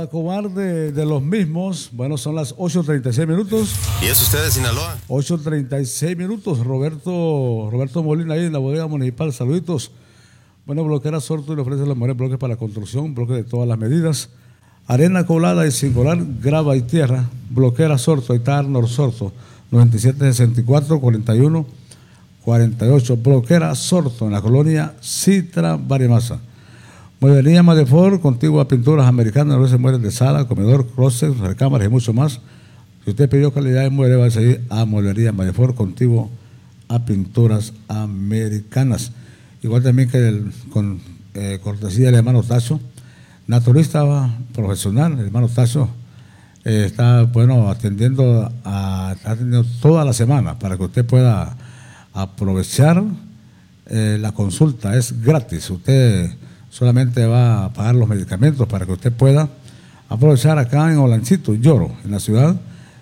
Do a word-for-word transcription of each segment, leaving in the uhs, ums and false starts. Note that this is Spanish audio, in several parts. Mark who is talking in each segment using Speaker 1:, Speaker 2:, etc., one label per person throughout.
Speaker 1: cobarde de los mismos. Bueno, son las ocho treinta y seis minutos.
Speaker 2: ¿Y es usted de Sinaloa?
Speaker 1: ocho treinta y seis minutos. Roberto Roberto Molina ahí en la bodega municipal. Saluditos. Bueno, Bloquera Sorto y le ofrece los mejores bloques para la construcción, bloques de todas las medidas. Arena colada y sin colar, grava y tierra. Bloquera Sorto, ahí está Arnor Sorto. noventa y siete sesenta y cuatro cuarenta y uno cuarenta y ocho. Bloquera Sorto en la colonia Citra Barimasa. Mueblería Madefort, contigua a pinturas americanas, a veces muebles de sala, comedor, closet, recámaras y mucho más. Si usted pidió calidad de mueble, va a seguir a Mueblería Madefort, contiguo a pinturas americanas. Igual también que el, con eh, cortesía del hermano Tacho, naturista profesional. El hermano Tacho eh, está, bueno, atendiendo, a, atendiendo toda la semana para que usted pueda aprovechar eh, la consulta. Es gratis. Usted solamente va a pagar los medicamentos para que usted pueda aprovechar acá en Olancito, Lloro, en la ciudad.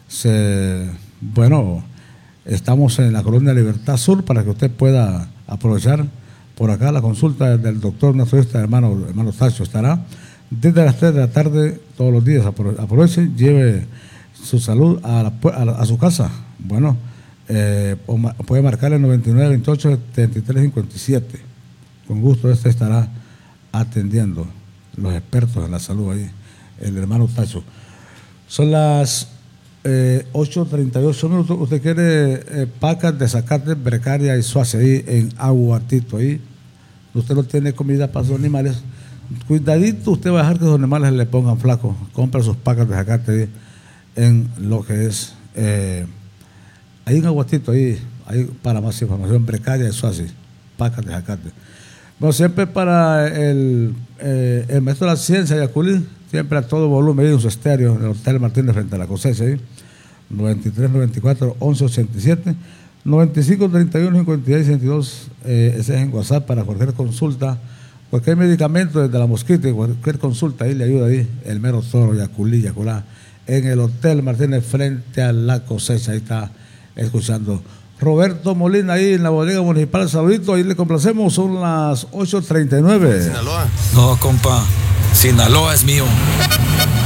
Speaker 1: Se, bueno, estamos en la colonia Libertad Sur para que usted pueda aprovechar por acá la consulta del doctor naturista hermano, hermano Tacho. Estará desde las tres de la tarde todos los días. Aproveche, lleve su salud a, la, a, la, a su casa. Bueno, eh, puede marcar el noventa y nueve veintiocho setenta y tres cincuenta y siete. Con gusto este estará atendiendo, los expertos en la salud ahí, el hermano Tacho. Son las eh, ocho treinta y ocho minutos. Usted quiere eh, pacas de zacate, brecaria y suace ahí en Aguatito. Ahí usted no tiene comida para sus animales. Cuidadito, usted va a dejar que sus animales le pongan flacos. Compra sus pacas de zacate ahí en lo que es eh, ahí en Aguatito. Ahí, ahí para más información, brecaria y suace, pacas de zacate. Bueno, siempre para el, eh, el maestro de la ciencia, Yaculín, siempre a todo volumen, ahí en su estéreo, en el Hotel Martínez frente a la cosecha, ahí, noventa y tres noventa y cuatro once ochenta y siete, noventa y cinco treinta y uno cincuenta y seis sesenta y dos, eh, ese es en WhatsApp para cualquier consulta, cualquier medicamento desde la mosquita, cualquier consulta, ahí le ayuda ahí, el mero toro, Yaculí, Yaculá, en el Hotel Martínez frente a la cosecha, ahí está escuchando. Roberto Molina ahí en la bodega municipal, saludito, ahí le complacemos, son las ocho treinta y nueve.
Speaker 2: Sinaloa.
Speaker 3: No, compa, Sinaloa es mío.